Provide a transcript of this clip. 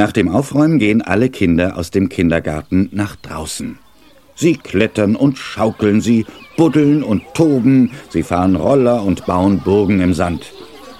Nach dem Aufräumen gehen alle Kinder aus dem Kindergarten nach draußen. Sie klettern und schaukeln, sie buddeln und toben, sie fahren Roller und bauen Burgen im Sand.